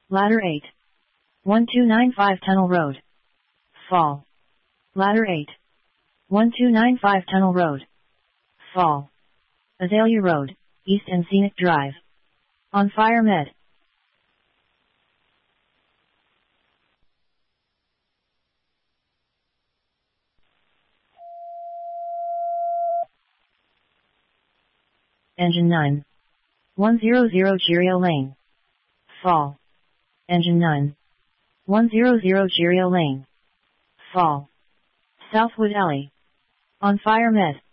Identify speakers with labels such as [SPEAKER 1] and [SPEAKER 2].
[SPEAKER 1] Ladder 8. 1295 Tunnel Road. Fall. Ladder 8. 1295 Tunnel Road. Fall. Azalea Road, East and Scenic Drive. On Fire Med. Engine 9. 100 Girio Lane. Fall. Engine 9. 100 Girio Lane. Fall. Southwood Alley. On Fire Med.